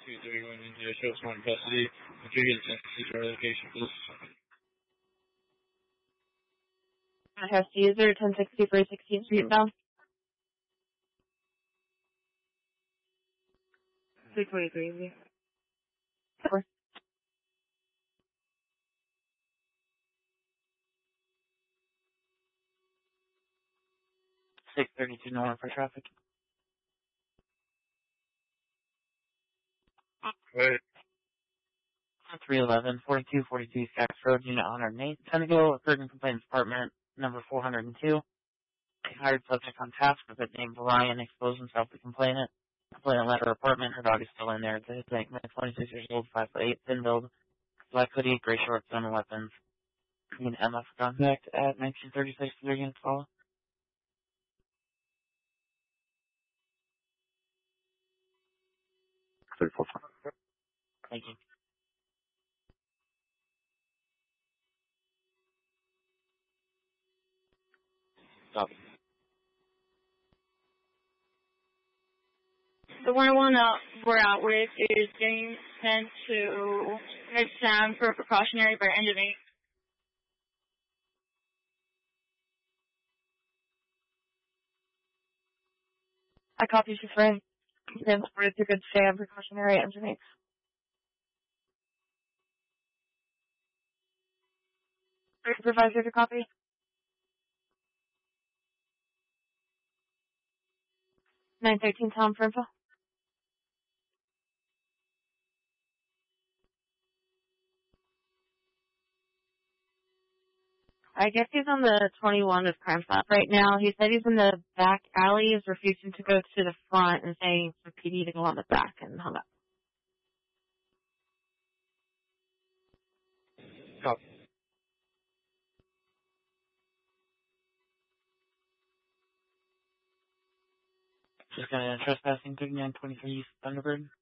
231 India shows more in custody. If you get a chance to see your location, please. I have user 1060 for 16th Street bound. 643. 632 north for traffic. Right. 311, 4242 Saks Road, Unit 108, Senegal, Third Complaints Department, number 402. A hired subject on task with a name Brian exposed himself to complainant. Complainant left her apartment. Her dog is still in there. It's a Hispanic man, 26 years old, 5'8", thin build, black hoodie, gray shorts, and weapons. Need Emma for contact at 1936 to their unit call. 34. Thank you. Copy. The one we're out with is getting sent to Miss Sam for precautionary by enemy. I copy you, friend. Then it's a good stay on precautionary engineering. Supervisor to copy. 913 Tom for info. I guess he's on the 21 of crime stop right now. He said he's in the back alley. He's refusing to go to the front and saying for PD to go on the back and hung up. Copy. Just got a trespassing 3923 Thunderbird.